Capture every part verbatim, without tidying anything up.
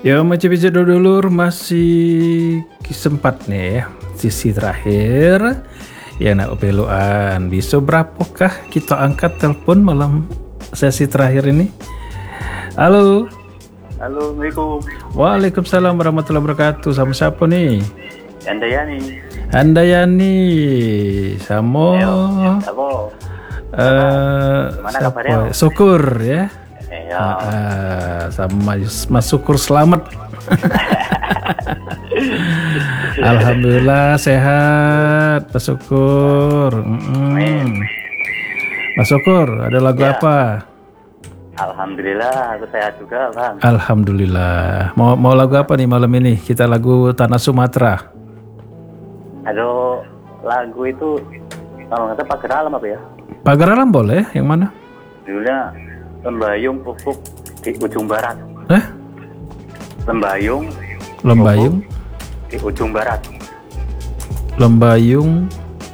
Ya macam biasa dulur masih sempat nih ya. Sisi terakhir ya nak peluan. Bisa berapakah kita angkat telepon malam sesi terakhir ini? Halo. Halo, Assalamualaikum. Waalaikumsalam warahmatullahi wabarakatuh. Sama siapa nih? Handayani. Handayani. Sama. Sama. Eh, Mana kabarnya? Syukur ya. Ya. Uh, sama Mas Syukur selamat. Alhamdulillah sehat Mas Syukur. Mm-mm. Mas Syukur ada lagu Ya. apa? Alhamdulillah, aku sehat juga, Bang. Alhamdulillah. Mau mau lagu apa nih malam ini? Kita lagu Tanah Sumatera. Aduh, lagu itu kalau nggak salah pagar alam apa ya? Pagar Alam boleh? Yang mana? Judulnya Lembayung Pupuk di Ujung Barat. Eh? Lembayung Lembayung. di Ujung Barat. Lembayung.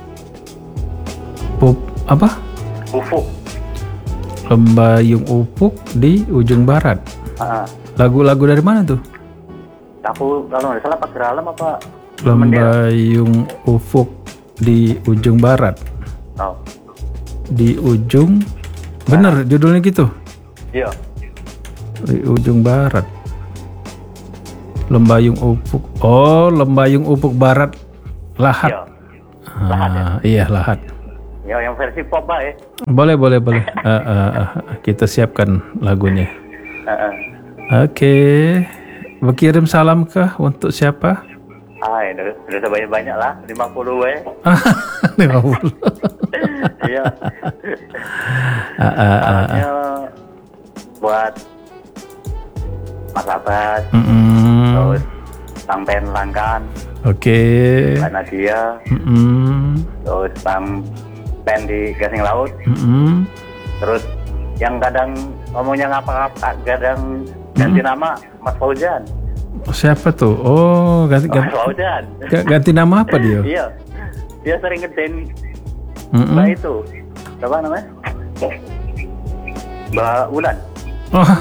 Pup apa? Pupuk. Lembayung Upuk di Ujung Barat. Ah, Lagu-lagu dari mana tuh? aku kalau nggak salah pagar alam apa? Lembayung Ufuk di Ujung Barat. Oh, Di ujung, bener judulnya gitu. iya. Di ujung barat. Lembayung Ufuk. Oh, Lembayung Ufuk Barat. Lahat. Iya. Lahat ya? Ah, iya Lahat. Ya, yang versi pop, Pak, ya. Boleh, boleh, boleh. Ah, ah, ah. Kita siapkan lagunya. Ah, ah. Oke. Berkirim salam kah untuk siapa? Ah, ya, udah, udah sebanyak-banyak lah, lima puluh ya. lima puluh. Iya. Ah, ah, ah, ah. Salamnya buat Mas Abbas, Mm-mm. terus Bang Pen Langkan, Oke. Mbak Nadia, Mm-mm. terus Bang Pen di Gasing Laut, Mm-mm. terus yang kadang ngomongnya ngapa-ngapa, kadang ganti nama Mas Fauzan. Siapa tuh? Oh, ganti, Mas ganti, Fauzan. ganti nama apa dia? Iya, dia sering ngerjain Mm-mm. Mbak itu, apa namanya? Mbak Ulan. Oh,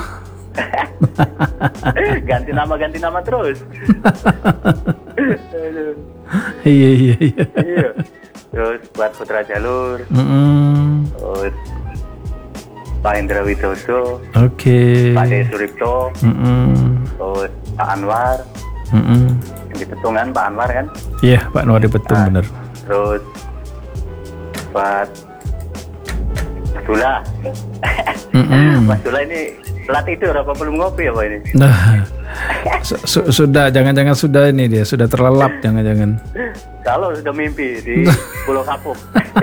ganti nama ganti nama terus. Aduh. iya iya iya. Iya. Terus buat Putra Jalur, Mm-mm. terus Pak Indra Widodo, Oke. Pak De Suripto, Mm-mm. terus Pak Anwar, Mm-mm. yang di Petungan Pak Anwar kan. Iya, Pak Nuari Betung Ah. bener. Terus buat Mas Dula. Mm-mm. Mas Dula ini telat tidur apa belum ngopi ya Pak ini? Nah, su- su- sudah jangan-jangan sudah ini dia sudah terlelap jangan-jangan. Kalau sudah mimpi di Pulau Kapuk.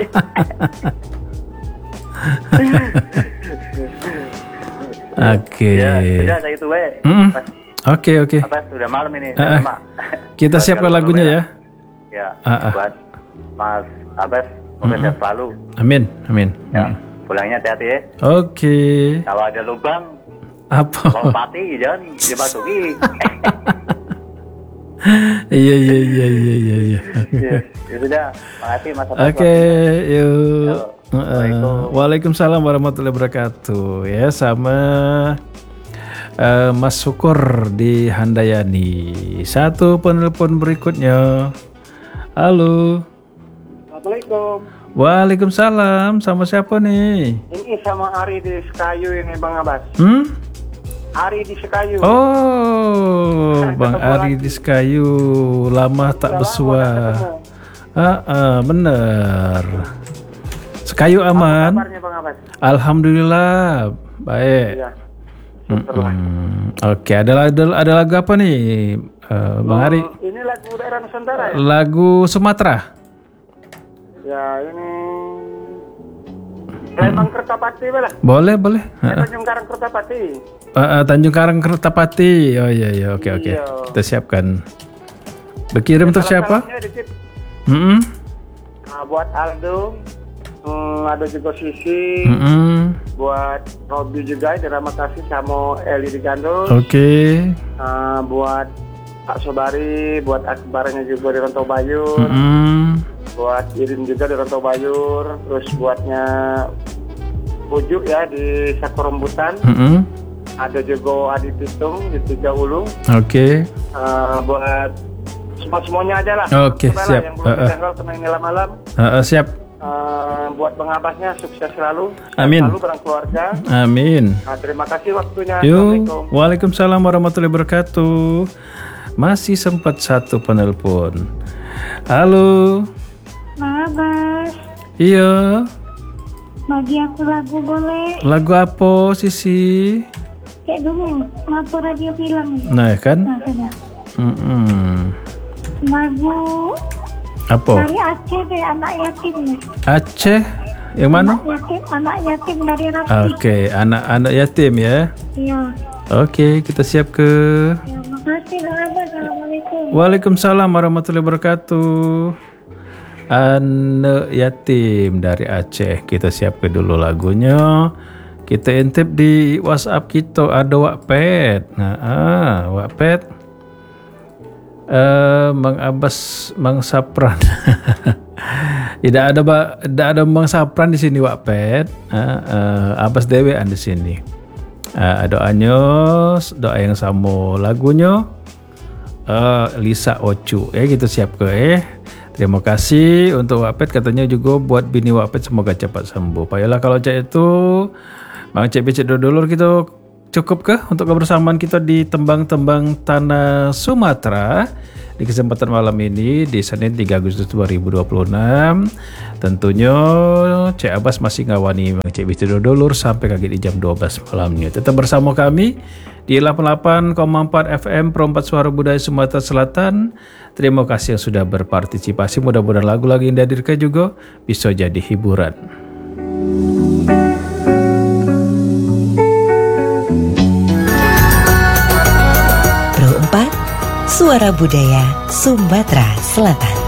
Oke. Ya, sudah saya itu weh. Mm-mm. Mas, Oke oke. apa sudah malam ini? Ah, ah. Sama. Kita Buat siapkan kalau lagunya Nurmela. ya. Ya, Ah, ah. buat Mas Abbas, semoga sehat selalu. Amin amin. Ya, pulangnya hati-hati ya. Oke. Kalau ada lubang, Apa? kalau pati jangan dimasuki. Iya iya iya iya iya. iya. Ya, ya sudah. Makasih Mas Abbas. Oke, yuk. Yo, Assalamualaikum. Uh, Waalaikumsalam warahmatullahi wabarakatuh. Ya sama uh, Mas Syukur di Handayani. Satu penelpon berikutnya. Halo. Assalamualaikum. Waalaikumsalam. Sama siapa nih? Ini sama Ari di Sekayu ini Bang Abbas. Hmm? Ari di Sekayu. Oh, Bang Ketemu Ari lagi. di Sekayu. Lama tak Udah lama bersua. nggak ketemu. Ah, ah, bener. Sekayu aman. Apa kabarnya Bang Abbas? Alhamdulillah baik. Iya. Syukurlah. Hmm, Oke, ada, ada ada lagu apa nih, eh, Bang Ari? Oh, ini lagu daerah Nusantara ya? Lagu Sumatera. Ya ini Lembang Kertapati lah. Boleh, boleh. Eh, Heeh. Tanjung Karang Kertapati. Eh, eh, Tanjung Karang Kertapati. Oh iya iya, oke oke. Iya. Kita siapkan. Berkirim untuk siapa? Salam-salamnya dikit. Mm-mm. Nah, buat Aldo, hmm, ada juga Sisi, Mm-mm. buat Robi juga di Ramakasih sama Eli di Gandul. Oke. Nah, buat Pak Sobari, buat Akbarnya juga di Rantau Bayur. Mm-mm. Buat Irin juga di Rantau Bayur, terus buatnya Bujuk ya di Sakurumbutan, Mm-mm. ada juga Adi Pitung di Tiga Ulu. Oke. Uh, buat semua semuanya aja lah. Oke, Coba lah siap. yang belum Uh, uh. disenggol kena ini malam. Uh, uh, siap. Uh, buat Bang Abbasnya sukses selalu. Amin. Selalu bareng keluarga. Amin. Nah, terima kasih waktunya. Yuk, Assalamualaikum. waalaikumsalam warahmatullahi wabarakatuh. Masih sempat satu penelpon. Halo. Abbas, Iya. bagi aku lagu boleh? Lagu apa, Sisi? Kayak dulu, ngapa radio bilang? Nah, kan? Nah, sudah. Mm-mm. Lagu Apa? dari Aceh deh, anak yatim ya. Aceh? Yang mana? Anak yatim, anak yatim dari Rapi. Oke, anak-anak yatim ya. Iya. Oke, kita siap ke. Ya, makasih Bang Abbas. Assalamualaikum. Waalaikumsalam warahmatullahi wabarakatuh. Anak yatim dari Aceh. Kita siap ke dulu lagunya. Kita intip di WhatsApp kita ada Wattpad. Nah, ah, Wattpad. Uh, Bang Abbas, Bang Sapran. Tidak ada ba, tidak ada Bang Sapran di sini Wattpad. Uh, uh, Abbas dewean di sini. Uh, doanya doa yang sama lagunya. Uh, Lisa Ocu. Eh kita siap ke eh. Terima kasih untuk Wattpad, katanya juga buat bini Wattpad semoga cepat sembuh. Payalah kalau cek itu Bang Cek Becek Dodolur kita cukup kah untuk kebersamaan kita di tembang-tembang tanah Sumatera di kesempatan malam ini di Senin tiga Agustus dua ribu dua puluh enam. Tentunya Cek Abbas masih ngawani Bang Cek Becek Dodolur sampai kaki di jam dua belas malamnya. Tetap bersama kami di delapan puluh delapan koma empat F M Perempat Suara Budaya Sumatera Selatan. Terima kasih yang sudah berpartisipasi. Mudah-mudahan lagu-lagu yang dihadirkan juga bisa jadi hiburan. Pro empat Suara Budaya Sumatera Selatan.